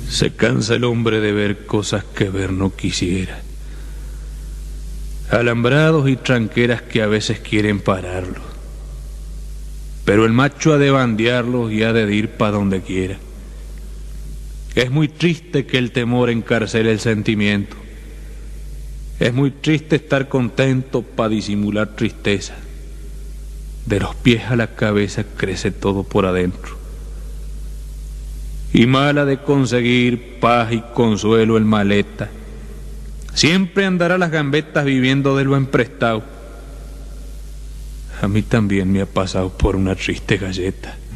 Se cansa el hombre de ver cosas que ver no quisiera. Alambrados y tranqueras que a veces quieren pararlos. Pero el macho ha de bandearlos y ha de ir pa' donde quiera. Es muy triste que el temor encarcele el sentimiento. Es muy triste estar contento pa' disimular tristeza. De los pies a la cabeza crece todo por adentro. Y mala de conseguir paz y consuelo el maleta. Siempre andará las gambetas viviendo de lo emprestado. A mí también me ha pasado por una triste galleta.